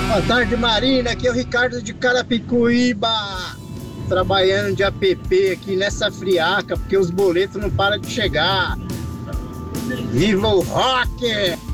Boa tarde, Marina. Aqui é o Ricardo de Carapicuíba, trabalhando de app aqui nessa friaca, porque os boletos não param de chegar. Viva o rock!